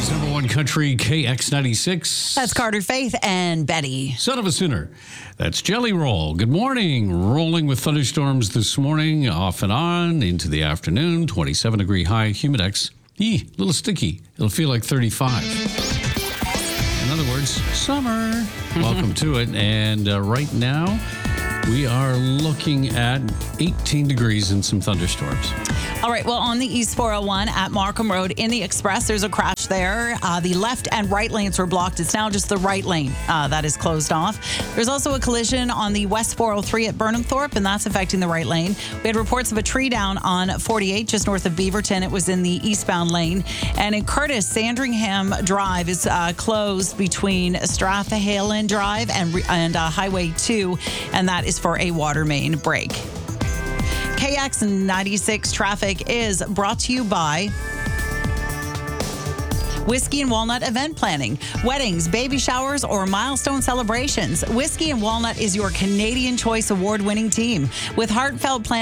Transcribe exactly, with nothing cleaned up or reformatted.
Canada's number one country, K X ninety-six. That's Carter Faith and Betty. Son of a Sinner. That's Jelly Roll. Good morning. Rolling with thunderstorms this morning, off and on into the afternoon. twenty-seven degree high, humidex. Eee, a little sticky. It'll feel like thirty-five. In other words, summer. Welcome to it. And uh, right now, we are looking at eighteen degrees and some thunderstorms. All right, well, on the East four oh one at Markham Road in the Express, there's a crash there. Uh, the left and right lanes were blocked. It's now just the right lane uh, that is closed off. There's also a collision on the West four oh three at Burnhamthorpe, and that's affecting the right lane. We had reports of a tree down on forty-eight just north of Beaverton. It was in the eastbound lane. And in Curtis, Sandringham Drive is uh, closed between Strathahallen Drive and, and uh, Highway two, and that is for a water main break. K X ninety-six traffic is brought to you by Whiskey and Walnut Event Planning. Weddings, baby showers, or milestone celebrations. Whiskey and Walnut is your Canadian Choice Award-winning team. With heartfelt planning